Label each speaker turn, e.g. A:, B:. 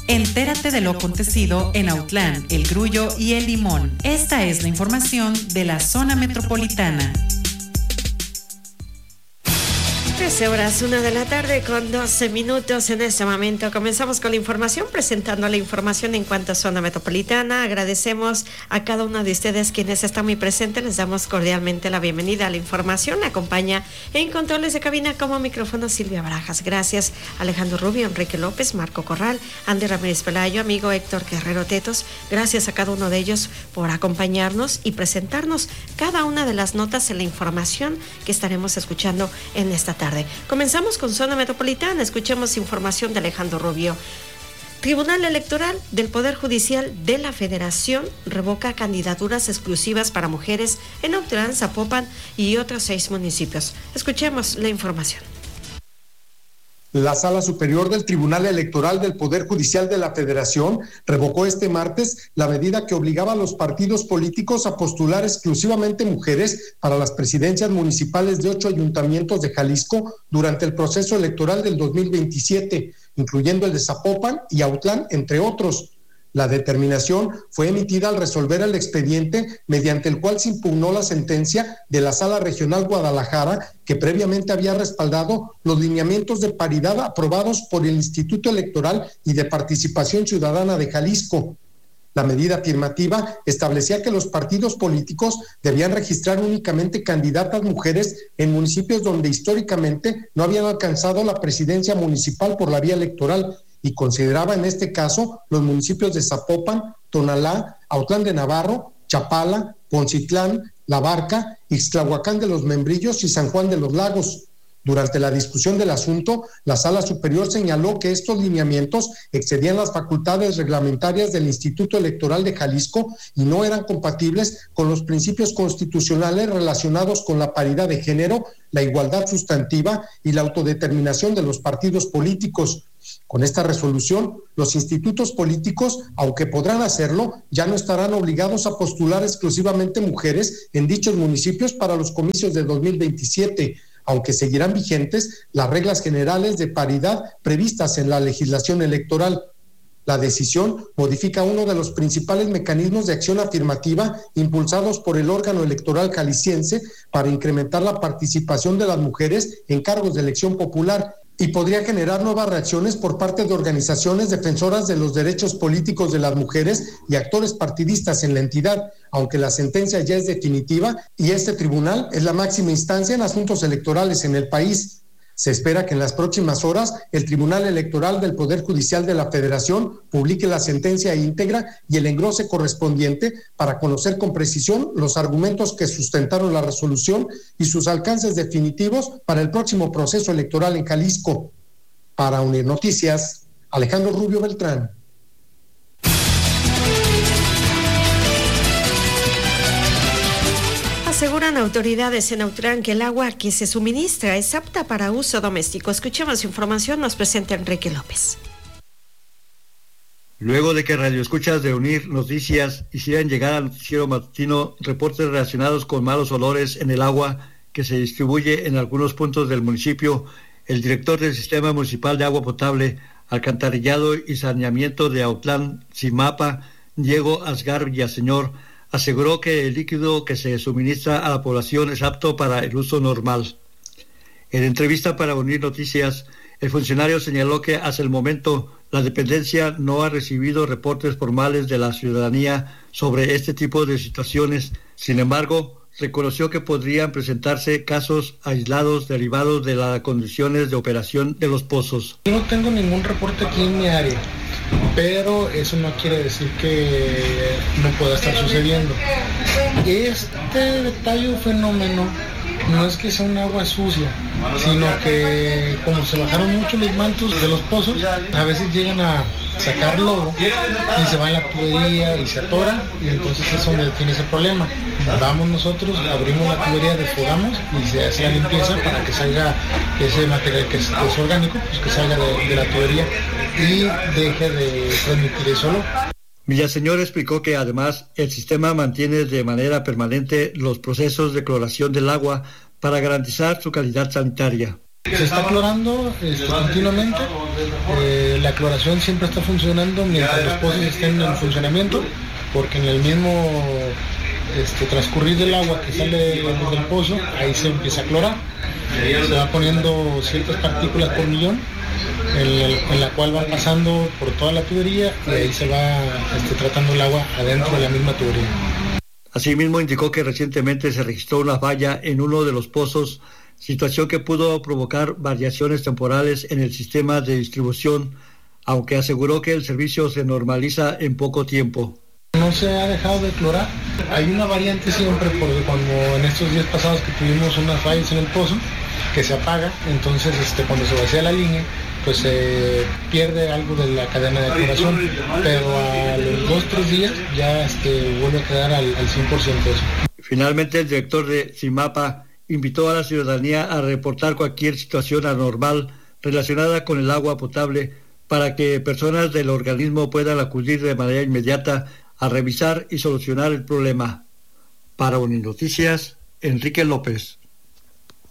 A: Entérate de lo acontecido en Autlán, El Grullo y El Limón. Esta es la información de la zona metropolitana.
B: 13:01 p.m. 12 minutos en este momento. Comenzamos con la información, presentando la información en cuanto a zona metropolitana. Agradecemos a cada uno de ustedes quienes están muy presentes. Les damos cordialmente la bienvenida a la información. Me acompaña en controles de cabina como micrófono Silvia Barajas. Gracias Alejandro Rubio, Enrique López, Marco Corral, Andy Ramírez Pelayo, amigo Héctor Guerrero Tetos. Gracias a cada uno de ellos por acompañarnos y presentarnos cada una de las notas en la información que estaremos escuchando en esta tarde. Comenzamos con zona metropolitana. Escuchemos información de Alejandro Rubio. Tribunal Electoral del Poder Judicial de la Federación revoca candidaturas exclusivas para mujeres en Autlán, Zapopan y otros 6 municipios. Escuchemos la información.
C: La Sala Superior del Tribunal Electoral del Poder Judicial de la Federación revocó este martes la medida que obligaba a los partidos políticos a postular exclusivamente mujeres para las presidencias municipales de 8 ayuntamientos de Jalisco durante el proceso electoral del 2027, incluyendo el de Zapopan y Autlán, entre otros. La determinación fue emitida al resolver el expediente mediante el cual se impugnó la sentencia de la Sala Regional Guadalajara, que previamente había respaldado los lineamientos de paridad aprobados por el Instituto Electoral y de Participación Ciudadana de Jalisco. La medida afirmativa establecía que los partidos políticos debían registrar únicamente candidatas mujeres en municipios donde históricamente no habían alcanzado la presidencia municipal por la vía electoral, y consideraba en este caso los municipios de Zapopan, Tonalá, Autlán de Navarro, Chapala, Poncitlán, La Barca, Ixtlahuacán de los Membrillos y San Juan de los Lagos. Durante la discusión del asunto, la Sala Superior señaló que estos lineamientos excedían las facultades reglamentarias del Instituto Electoral de Jalisco y no eran compatibles con los principios constitucionales relacionados con la paridad de género, la igualdad sustantiva y la autodeterminación de los partidos políticos. Con esta resolución, los institutos políticos, aunque podrán hacerlo, ya no estarán obligados a postular exclusivamente mujeres en dichos municipios para los comicios de 2027, aunque seguirán vigentes las reglas generales de paridad previstas en la legislación electoral. La decisión modifica uno de los principales mecanismos de acción afirmativa impulsados por el órgano electoral jalisciense para incrementar la participación de las mujeres en cargos de elección popular, y podría generar nuevas reacciones por parte de organizaciones defensoras de los derechos políticos de las mujeres y actores partidistas en la entidad, aunque la sentencia ya es definitiva y este tribunal es la máxima instancia en asuntos electorales en el país. Se espera que en las próximas horas el Tribunal Electoral del Poder Judicial de la Federación publique la sentencia íntegra y el engrose correspondiente para conocer con precisión los argumentos que sustentaron la resolución y sus alcances definitivos para el próximo proceso electoral en Jalisco. Para Unir Noticias, Alejandro Rubio Beltrán.
B: Aseguran autoridades en Autlán que el agua que se suministra es apta para uso doméstico. Escuchemos información, nos presenta Enrique López.
D: Luego de que radioescuchas de Unir Noticias hicieran llegar al noticiero matutino reportes relacionados con malos olores en el agua que se distribuye en algunos puntos del municipio, el director del Sistema Municipal de Agua Potable, Alcantarillado y Saneamiento de Autlán, CIMAPA, Diego Asgar Villaseñor, aseguró que el líquido que se suministra a la población es apto para el uso normal. En entrevista para Unir Noticias, el funcionario señaló que hasta el momento la dependencia no ha recibido reportes formales de la ciudadanía sobre este tipo de situaciones. Sin embargo, reconoció que podrían presentarse casos aislados derivados de las condiciones de operación de los pozos.
E: No tengo ningún reporte aquí en mi área, pero eso no quiere decir que no pueda estar sucediendo. Este detalle o fenómeno no es que sea un agua sucia, sino que como se bajaron mucho los mantos de los pozos, a veces llegan a sacar lodo y se va en la tubería y se atora, y entonces es donde tiene ese problema. Vamos nosotros, abrimos la tubería, desfogamos y se hace la limpieza para que salga ese material que es orgánico, pues que salga de la tubería y deje de transmitir eso.
D: Villaseñor explicó que además el sistema mantiene de manera permanente los procesos de cloración del agua para garantizar su calidad sanitaria.
E: Se está clorando continuamente, la cloración siempre está funcionando mientras los pozos estén en funcionamiento, porque en el mismo transcurrir del agua que sale del pozo, ahí se empieza a clorar. Se va poniendo ciertas partículas por millón, en la cual van pasando por toda la tubería y ahí se va tratando el agua adentro de la misma tubería.
D: Asimismo, indicó que recientemente se registró una falla en uno de los pozos, situación que pudo provocar variaciones temporales en el sistema de distribución, aunque aseguró que el servicio se normaliza en poco tiempo.
E: No se ha dejado de clorar. Hay una variante siempre, porque cuando en estos días pasados que tuvimos unas fallas en el pozo, que se apaga, entonces cuando se vacía la línea, pues se pierde algo de la cadena de cloración, pero a los 2-3 días ya vuelve a quedar al 100% eso.
D: Finalmente, el director de CIMAPA invitó a la ciudadanía a reportar cualquier situación anormal relacionada con el agua potable para que personas del organismo puedan acudir de manera inmediata a revisar y solucionar el problema. Para Uninoticias, Enrique López.